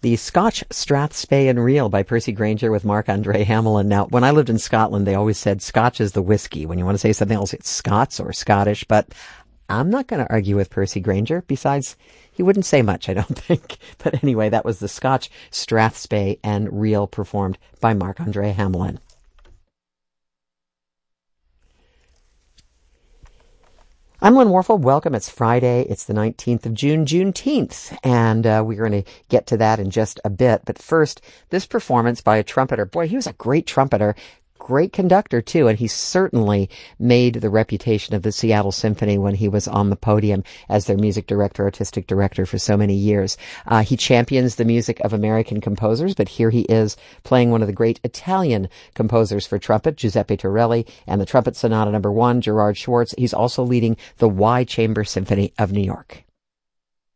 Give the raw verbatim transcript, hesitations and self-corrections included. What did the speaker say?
the Scotch Strathspey and Reel by Percy Grainger with Marc-Andre Hamelin. Now, when I lived in Scotland, they always said Scotch is the whiskey. When you want to say something else, it's Scots or Scottish, but I'm not going to argue with Percy Grainger. Besides, he wouldn't say much, I don't think. But anyway, that was the Scotch Strathspey and Reel performed by Marc-Andre Hamelin. I'm Lynn Warfel. Welcome. It's Friday. It's the nineteenth of June, Juneteenth, and uh, we're going to get to that in just a bit. But first, this performance by a trumpeter. Boy, he was a great trumpeter. Great conductor, too, and he certainly made the reputation of the Seattle Symphony when he was on the podium as their music director, artistic director for so many years. Uh, he champions the music of American composers, but here he is playing one of the great Italian composers for trumpet, Giuseppe Torelli, and the Trumpet Sonata Number One, Gerard Schwartz. He's also leading the Y Chamber Symphony of New York.